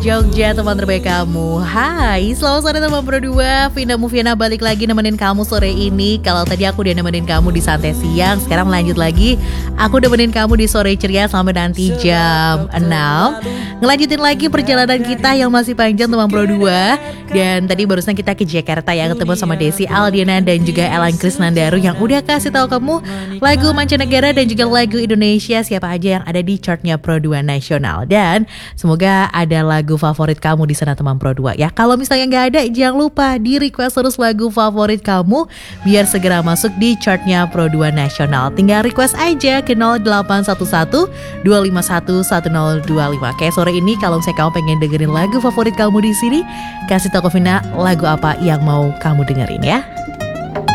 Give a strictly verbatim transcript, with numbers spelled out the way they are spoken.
Jogja teman terbaik kamu. Hai, selamat sore teman Pro dua. Vina Mufiana balik lagi nemenin kamu sore ini. Kalau tadi aku udah nemenin kamu di santai siang, sekarang lanjut lagi. Aku nemenin kamu di sore ceria sampai nanti jam enam. Ngelanjutin lagi perjalanan kita yang masih panjang teman Pro dua. Dan tadi barusan kita ke Jakarta ya, ketemu sama Desi Aldiana dan juga Elan Krisnandaru yang udah kasih tahu kamu lagu mancanegara dan juga lagu Indonesia siapa aja yang ada di chartnya Pro dua nasional. Dan semoga ada lagu favorit kamu di sana teman Pro dua ya. Kalau misalnya nggak ada, jangan lupa di request terus lagu favorit kamu biar segera masuk di chartnya Pro dua nasional. Tinggal request aja ke nol delapan satu satu dua lima satu satu nol dua lima. Kayak sore ini kalau misalnya kamu pengen dengerin lagu favorit kamu di sini, kasih tau ke Vina lagu apa yang mau kamu dengerin ya.